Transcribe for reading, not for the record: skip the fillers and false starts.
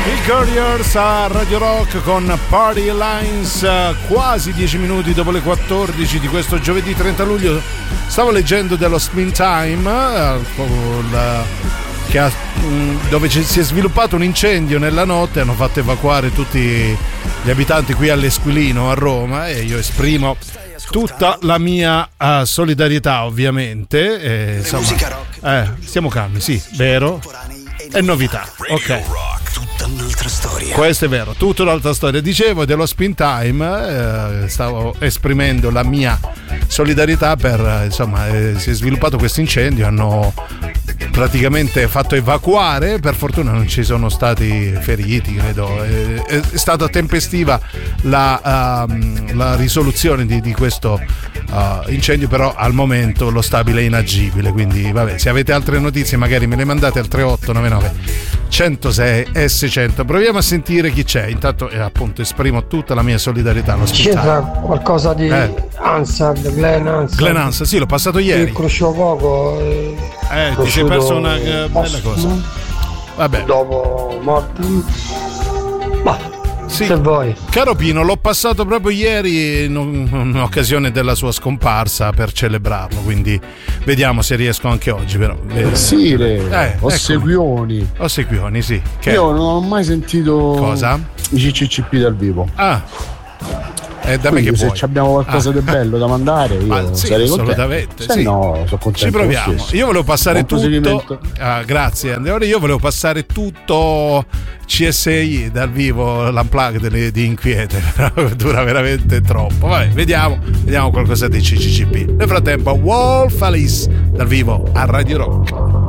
I Couriers a Radio Rock con Party Lines, quasi 10 minuti dopo le 14 di questo giovedì 30 luglio. Stavo leggendo dello Spin Time, dove si è sviluppato un incendio nella notte, hanno fatto evacuare tutti gli abitanti qui all'Esquilino a Roma, e io esprimo tutta la mia solidarietà, ovviamente. Insomma, stiamo calmi, sì, vero? È novità, ok. Tutta un'altra storia. Questo è vero, tutta un'altra storia. Dicevo dello Spin Time, stavo esprimendo la mia solidarietà per, insomma, si è sviluppato questo incendio, hanno praticamente fatto evacuare, per fortuna non ci sono stati feriti, credo. È stata tempestiva la risoluzione di questo incendio, però al momento lo stabile è inagibile, quindi vabbè, se avete altre notizie magari me le mandate al 3899 106 S100. Proviamo a sentire chi c'è. Intanto appunto esprimo tutta la mia solidarietà all'ospitale. C'entra qualcosa di Hansard, Glenn Hansard? Sì, l'ho passato ieri. Conoscevo poco. Ti sei perso una bella cosa. Vabbè. Dopo morti. Ma sì, se vuoi. Caro Pino, l'ho passato proprio ieri in occasione della sua scomparsa per celebrarlo, quindi vediamo se riesco anche oggi, però. Sì, Ossequioni, sì. Che... Io non ho mai sentito cosa? I CCCP dal vivo. Da me che se puoi. abbiamo qualcosa di bello da mandare, io sì, sarei assolutamente. Se sì. no, sono contento. Ci proviamo. Io volevo passare tutto. Grazie Andrea. Io volevo passare tutto CSI dal vivo, l'unplugged di Inquiete, però dura veramente troppo. Vabbè, vediamo qualcosa di CCCP. Nel frattempo, Wolf Alice dal vivo a Radio Rock.